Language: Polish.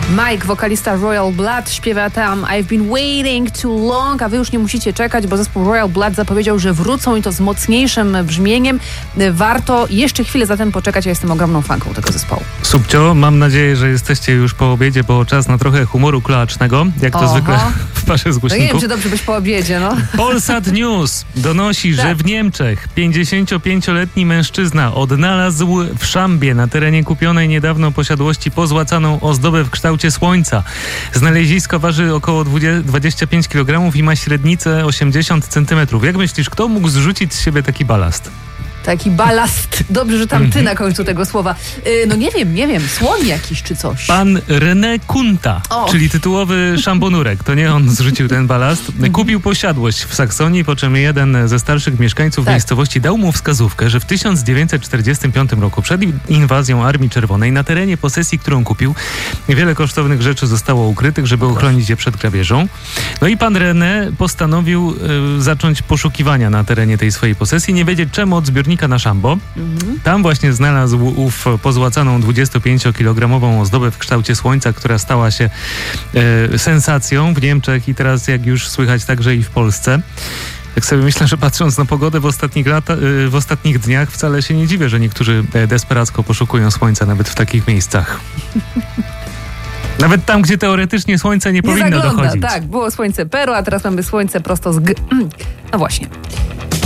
Mike, wokalista Royal Blood, śpiewa tam I've been waiting too long, a wy już nie musicie czekać, bo zespół Royal Blood zapowiedział, że wrócą i to z mocniejszym brzmieniem. Warto jeszcze chwilę zatem poczekać, ja jestem ogromną fanką tego zespołu. Subcio, mam nadzieję, że jesteście już po obiedzie, bo czas na trochę humoru kloacznego, jak to zwykle w parze z głośników. No nie wiem, czy dobrze być po obiedzie, no. Polsat News donosi, że w Niemczech 55-letni mężczyzna odnalazł w szambie na terenie kupionej niedawno posiadłości pozłacaną ozdobę w kształcie słońca. Znalezisko waży około 25 kg i ma średnicę 80 cm. Jak myślisz, kto mógł zrzucić z siebie taki balast? Taki balast. Dobrze, że tam ty na końcu tego słowa. No nie wiem, słoń jakiś czy coś. Pan René Kunta, czyli tytułowy szambonurek. To nie on zrzucił ten balast. Kupił posiadłość w Saksonii, po czym jeden ze starszych mieszkańców miejscowości dał mu wskazówkę, że w 1945 roku przed inwazją Armii Czerwonej na terenie posesji, którą kupił, wiele kosztownych rzeczy zostało ukrytych, żeby uchronić je przed grabieżą. No i pan René postanowił zacząć poszukiwania na terenie tej swojej posesji. Nie wiedzieć czemu od zbiornika na szambo. Tam właśnie znalazł ów pozłacaną 25-kilogramową ozdobę w kształcie słońca, która stała się sensacją w Niemczech i teraz, jak już słychać, także i w Polsce. Tak sobie myślę, że patrząc na pogodę w ostatnich dniach, wcale się nie dziwię, że niektórzy desperacko poszukują słońca nawet w takich miejscach. Nawet tam, gdzie teoretycznie słońce nie powinno dochodzić. Tak, było słońce Peru, a teraz mamy słońce prosto z No właśnie.